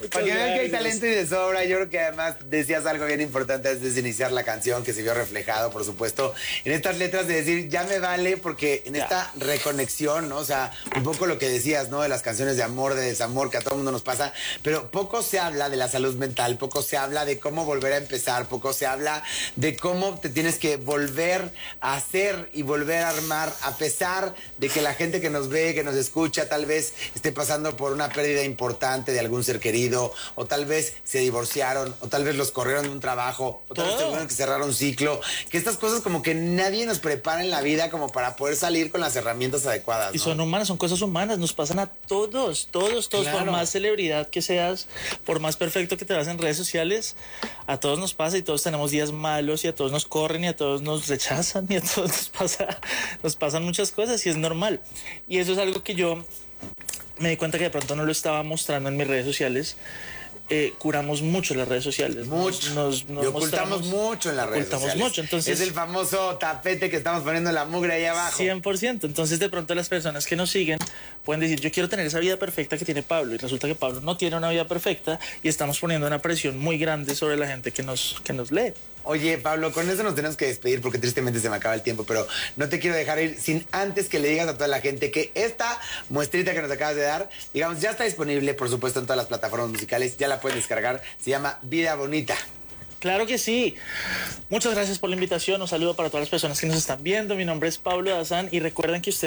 Para que vean que hay talento y de sobra. Yo creo que además decías algo bien importante antes de iniciar la canción, que se vio reflejado, por supuesto, en estas letras de decir, ya me vale, porque en esta reconexión, ¿no? O sea, un poco lo que decías, ¿no? De las canciones de amor, de desamor, que a todo el mundo nos pasa, pero poco se habla de la salud mental, poco se habla de cómo volver a empezar, poco se habla de cómo te tienes que volver a hacer y volver a armar, a pesar de que la gente que nos ve, que nos escucha, tal vez esté pasando por una pérdida importante de algún ser querido, o tal vez se divorciaron, o tal vez los corrieron de un trabajo, o tal vez tuvieron que cerrar un ciclo, que estas cosas como que nadie nos prepara en la vida como para poder salir con las herramientas adecuadas, ¿no? Y son humanas, son cosas humanas, nos pasan a todos, Claro. por más celebridad que seas, por más perfecto que te veas en redes sociales, a todos nos pasa y todos tenemos días malos y a todos nos corren y a todos nos rechazan y a todos nos pasan muchas cosas y es normal. Y eso es algo que yo me di cuenta que de pronto no lo estaba mostrando en mis redes sociales. Curamos mucho las redes sociales. Mucho. Y ocultamos mucho en las redes sociales. Mucho, entonces, es el famoso tapete que estamos poniendo la mugre ahí abajo. 100%. Entonces, de pronto, las personas que nos siguen pueden decir, yo quiero tener esa vida perfecta que tiene Pablo. Y resulta que Pablo no tiene una vida perfecta y estamos poniendo una presión muy grande sobre la gente que nos lee. Oye, Pablo, con eso nos tenemos que despedir porque tristemente se me acaba el tiempo, pero no te quiero dejar ir sin antes que le digas a toda la gente que esta muestrita que nos acabas de dar, digamos, ya está disponible, por supuesto, en todas las plataformas musicales, ya la pueden descargar, se llama Vida Bonita. Claro que sí. Muchas gracias por la invitación. Un saludo para todas las personas que nos están viendo. Mi nombre es Pablo Dazán y recuerden que ustedes